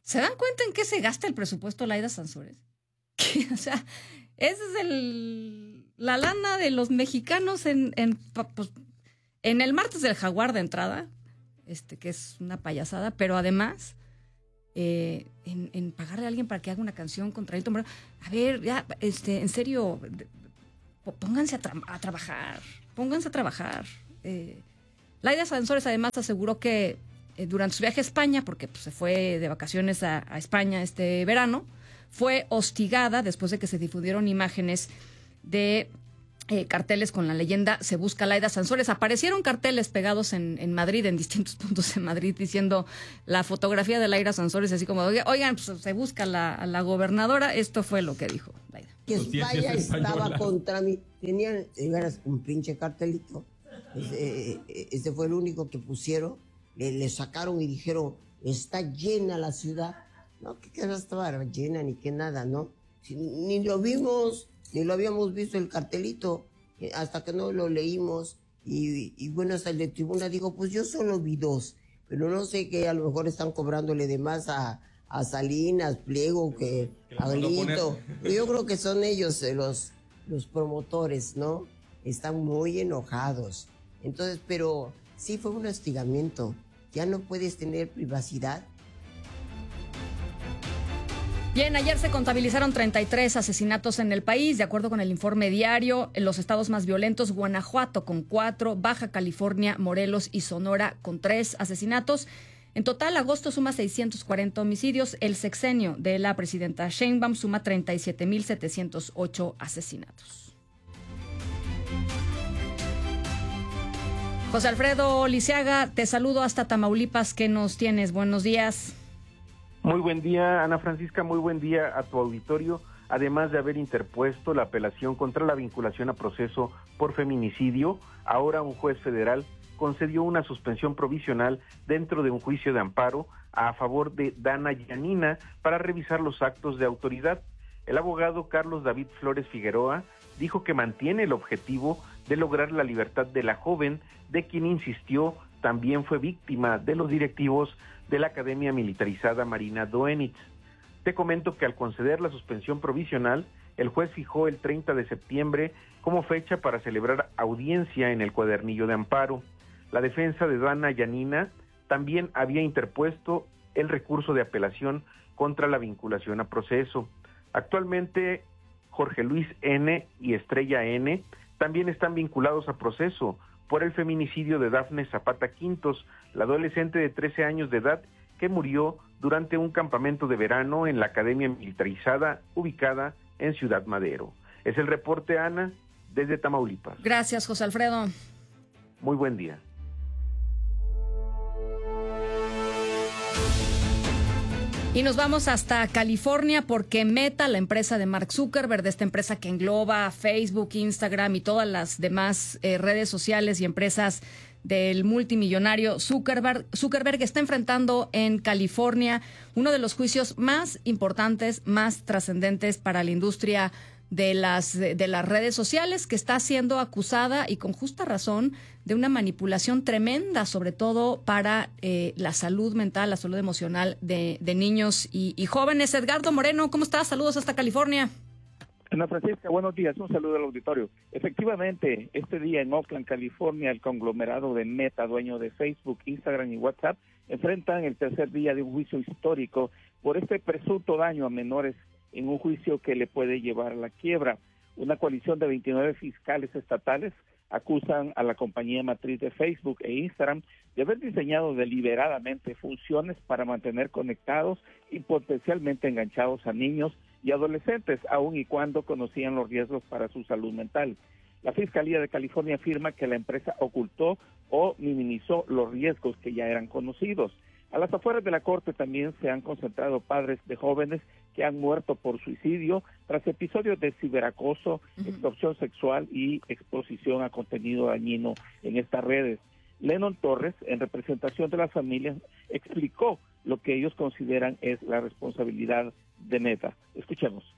¿Se dan cuenta en qué se gasta el presupuesto Laida Sansores? O sea, esa es la lana de los mexicanos en el martes del Jaguar de entrada, que es una payasada, pero además en pagarle a alguien para que haga una canción contra Nito Moreno. A ver, ya, en serio, pónganse a trabajar, Laida Sansores además aseguró que durante su viaje a España, porque pues, se fue de vacaciones a España este verano, fue hostigada después de que se difundieron imágenes de carteles con la leyenda "Se busca Laida Sansores". Aparecieron carteles pegados en Madrid, en distintos puntos de Madrid, diciendo la fotografía de Laida Sansores, así como, oigan, pues, se busca a la gobernadora. Esto fue lo que dijo Laida. Que España estaba contra mí. Tenían, un pinche cartelito. Ese fue el único que pusieron. Le sacaron y dijeron, está llena la ciudad. No, que no estaba llena ni que nada, ¿no? Ni lo vimos, ni lo habíamos visto el cartelito, hasta que no lo leímos. Y bueno, hasta el de tribuna digo, pues yo solo vi 2, pero no sé, que a lo mejor están cobrándole de más a Salinas, Pliego, que a Glito. Yo creo que son ellos los promotores, ¿no? Están muy enojados. Entonces, pero sí fue un hostigamiento. Ya no puedes tener privacidad. Bien, ayer se contabilizaron 33 asesinatos en el país. De acuerdo con el informe diario, en los estados más violentos, Guanajuato con 4, Baja California, Morelos y Sonora con 3 asesinatos. En total, agosto suma 640 homicidios. El sexenio de la presidenta Sheinbaum suma 37,708 asesinatos. José Alfredo Lisiaga, te saludo hasta Tamaulipas. ¿Qué nos tienes? Buenos días. Muy buen día, Ana Francisca, muy buen día a tu auditorio. Además de haber interpuesto la apelación contra la vinculación a proceso por feminicidio, ahora un juez federal concedió una suspensión provisional dentro de un juicio de amparo a favor de Dana Yanina para revisar los actos de autoridad. El abogado Carlos David Flores Figueroa dijo que mantiene el objetivo de lograr la libertad de la joven, de quien insistió también fue víctima de los directivos de la Academia Militarizada Marina Doenitz. Te comento que al conceder la suspensión provisional, el juez fijó el 30 de septiembre como fecha para celebrar audiencia en el cuadernillo de amparo. La defensa de Dana Yanina también había interpuesto el recurso de apelación contra la vinculación a proceso. Actualmente, Jorge Luis N. y Estrella N. también están vinculados a proceso por el feminicidio de Dafne Zapata Quintos, la adolescente de 13 años de edad que murió durante un campamento de verano en la Academia Militarizada ubicada en Ciudad Madero. Es el reporte, Ana, desde Tamaulipas. Gracias, José Alfredo. Muy buen día. Y nos vamos hasta California porque Meta, la empresa de Mark Zuckerberg, de esta empresa que engloba Facebook, Instagram y todas las demás redes sociales y empresas del multimillonario Zuckerberg, está enfrentando en California uno de los juicios más importantes, más trascendentes para la industria de las redes sociales, que está siendo acusada, y con justa razón, de una manipulación tremenda, sobre todo para la salud mental, la salud emocional de niños y jóvenes. Edgardo Moreno, ¿cómo estás? Saludos hasta California. Ana Francisca, buenos días, un saludo al auditorio. Efectivamente, este día en Oakland, California, el conglomerado de Meta, dueño de Facebook, Instagram y WhatsApp, enfrentan el tercer día de un juicio histórico por este presunto daño a menores en un juicio que le puede llevar a la quiebra. Una coalición de 29 fiscales estatales acusan a la compañía matriz de Facebook e Instagram de haber diseñado deliberadamente funciones para mantener conectados y potencialmente enganchados a niños y adolescentes, aun y cuando conocían los riesgos para su salud mental. La Fiscalía de California afirma que la empresa ocultó o minimizó los riesgos que ya eran conocidos. A las afueras de la corte también se han concentrado padres de jóvenes que han muerto por suicidio tras episodios de ciberacoso, extorsión sexual y exposición a contenido dañino en estas redes. Lennon Torres, en representación de las familias, explicó lo que ellos consideran es la responsabilidad de Meta. Escuchemos.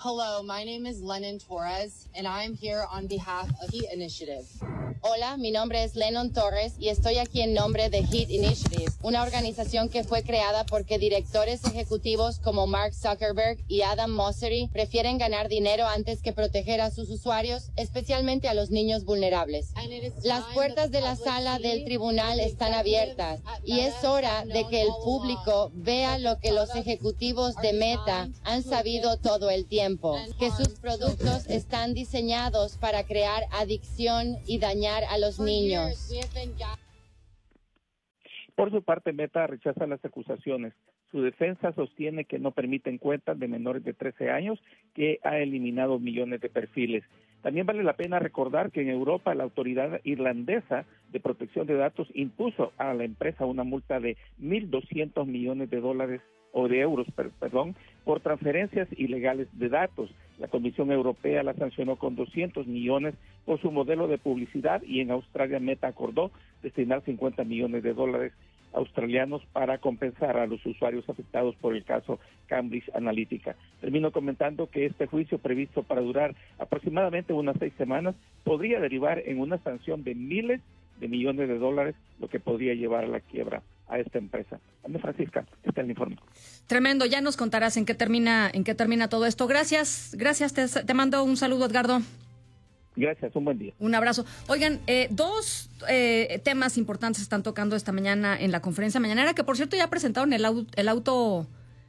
Hello, my name is Lennon Torres, and I'm here on behalf of Heat Initiative. Hola, mi nombre es Lennon Torres y estoy aquí en nombre de Heat Initiative, una organización que fue creada porque directores ejecutivos como Mark Zuckerberg y Adam Mosseri prefieren ganar dinero antes que proteger a sus usuarios, especialmente a los niños vulnerables. Las puertas de la sala del tribunal están abiertas y es hora de que el público vea lo que los ejecutivos de Meta han sabido todo el tiempo, que sus productos están diseñados para crear adicción y dañar a los niños. Por su parte, Meta rechaza las acusaciones. Su defensa sostiene que no permiten cuentas de menores de 13 años, que ha eliminado millones de perfiles. También vale la pena recordar que en Europa la autoridad irlandesa de protección de datos impuso a la empresa una multa de 1.200 millones de euros, por transferencias ilegales de datos. La Comisión Europea la sancionó con 200 millones por su modelo de publicidad, y en Australia Meta acordó destinar 50 millones de dólares australianos para compensar a los usuarios afectados por el caso Cambridge Analytica. Termino comentando que este juicio, previsto para durar aproximadamente unas 6 semanas, podría derivar en una sanción de miles de millones de dólares, lo que podría llevar a la quiebra a esta empresa. Ana Francisca, está el informe. Tremendo, ya nos contarás en qué termina todo esto. Gracias, te mando un saludo, Edgardo. Gracias, un buen día. Un abrazo. Oigan, dos temas importantes están tocando esta mañana en la conferencia mañanera, que por cierto ya presentaron el auto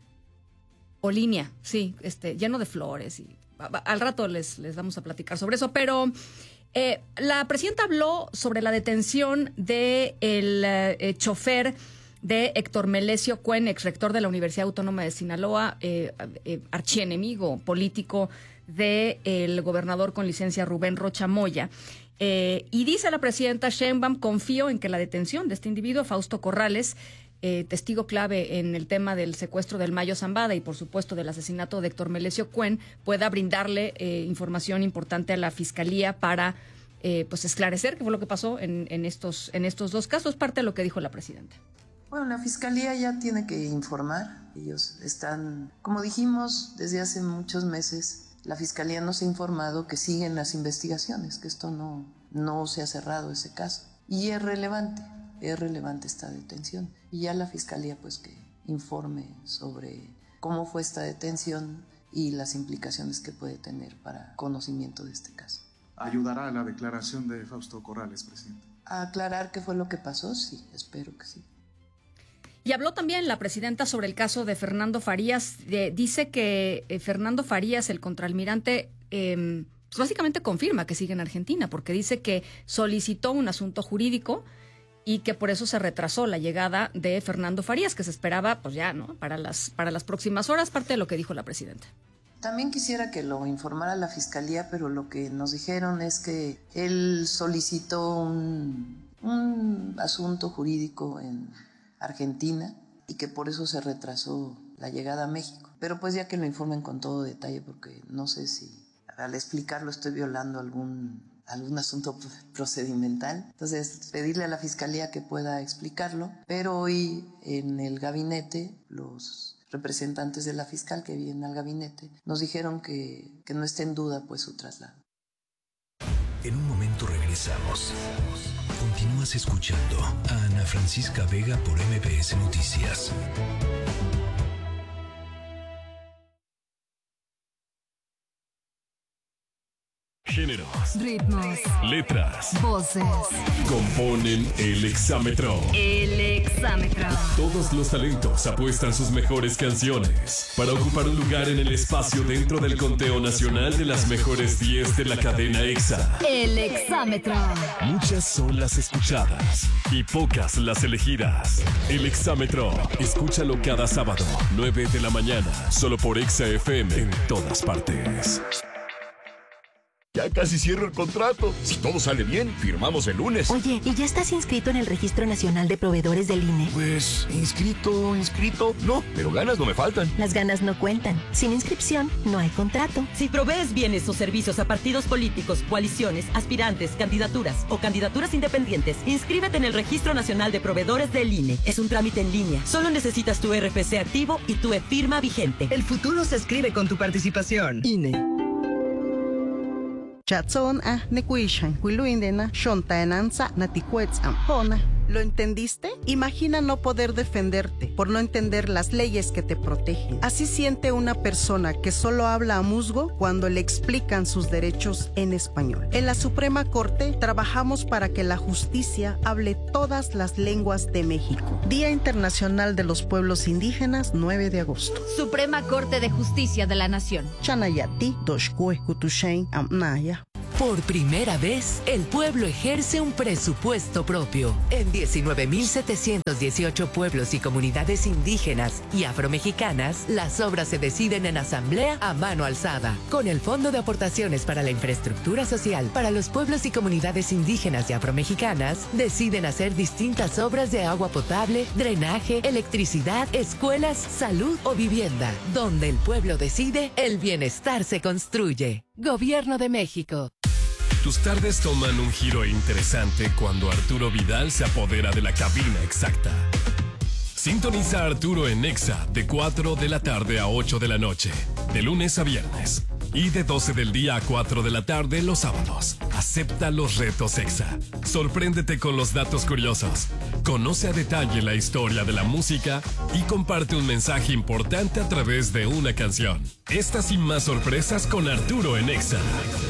o línea, sí, lleno de flores, y al rato les vamos a platicar sobre eso, pero la presidenta habló sobre la detención de el chofer de Héctor Melesio Cuen, exrector de la Universidad Autónoma de Sinaloa, archienemigo político del gobernador con licencia Rubén Rocha Moya. Y dice la presidenta Sheinbaum: confío en que la detención de este individuo, Fausto Corrales, testigo clave en el tema del secuestro del Mayo Zambada y por supuesto del asesinato de Héctor Melesio Cuen, pueda brindarle información importante a la Fiscalía para pues esclarecer qué fue lo que pasó en estos dos casos. Parte de lo que dijo la presidenta. Bueno, la Fiscalía ya tiene que informar. Ellos están, como dijimos, desde hace muchos meses, la Fiscalía nos ha informado que siguen las investigaciones, que esto no se ha cerrado ese caso. Y es relevante esta detención. Y ya la Fiscalía pues que informe sobre cómo fue esta detención y las implicaciones que puede tener para conocimiento de este caso. ¿Ayudará a la declaración de Fausto Corrales, presidente? ¿A aclarar qué fue lo que pasó? Sí, espero que sí. Y habló también la presidenta sobre el caso de Fernando Farías. Dice que Fernando Farías, el contraalmirante, pues básicamente confirma que sigue en Argentina, porque dice que solicitó un asunto jurídico y que por eso se retrasó la llegada de Fernando Farías, que se esperaba pues ya, ¿no?, para las próximas horas, parte de lo que dijo la presidenta. También quisiera que lo informara la Fiscalía, pero lo que nos dijeron es que él solicitó un asunto jurídico en Argentina y que por eso se retrasó la llegada a México. Pero pues ya que lo informen con todo detalle, porque no sé si al explicarlo estoy violando algún asunto procedimental. Entonces, pedirle a la Fiscalía que pueda explicarlo. Pero hoy en el gabinete, los representantes de la fiscal que vienen al gabinete nos dijeron que no esté en duda pues su traslado. En un momento regresamos. Continúas escuchando a Ana Francisca Vega por MBS Noticias. Géneros, ritmos, letras, voces componen el Exámetro. El Exámetro. Todos los talentos apuestan sus mejores canciones para ocupar un lugar en el espacio dentro del conteo nacional de las mejores 10 de la cadena EXA. El Exámetro. Muchas son las escuchadas y pocas las elegidas. El Exámetro. Escúchalo cada sábado, 9 de la mañana, solo por EXA FM en todas partes. Ya casi cierro el contrato. Si todo sale bien, firmamos el lunes. Oye, ¿y ya estás inscrito en el Registro Nacional de Proveedores del INE? Pues, inscrito, no, pero ganas no me faltan. Las ganas no cuentan. Sin inscripción, no hay contrato. Si provees bienes o servicios a partidos políticos, coaliciones, aspirantes, candidaturas o candidaturas independientes, inscríbete en el Registro Nacional de Proveedores del INE. Es un trámite en línea. Solo necesitas tu RFC activo y tu e-firma vigente. El futuro se escribe con tu participación. INE. ¿Lo entendiste? Imagina no poder defenderte por no entender las leyes que te protegen. Así siente una persona que solo habla a musgo cuando le explican sus derechos en español. En la Suprema Corte trabajamos para que la justicia hable todas las lenguas de México. Día Internacional de los Pueblos Indígenas, 9 de agosto. Suprema Corte de Justicia de la Nación. Chanayati, Doshkue, Kutushain, Amnaya. Por primera vez, el pueblo ejerce un presupuesto propio. En 19.718 pueblos y comunidades indígenas y afromexicanas, las obras se deciden en asamblea a mano alzada. Con el Fondo de Aportaciones para la Infraestructura Social para los pueblos y comunidades indígenas y afromexicanas, deciden hacer distintas obras de agua potable, drenaje, electricidad, escuelas, salud o vivienda. Donde el pueblo decide, el bienestar se construye. Gobierno de México. Tus tardes toman un giro interesante cuando Arturo Vidal se apodera de la cabina exacta. Sintoniza a Arturo en Exa de 4 de la tarde a 8 de la noche, de lunes a viernes. Y de 12 del día a 4 de la tarde los sábados. Acepta los retos Exa. Sorpréndete con los datos curiosos. Conoce a detalle la historia de la música y comparte un mensaje importante a través de una canción. Estas y más sorpresas con Arturo en Exa.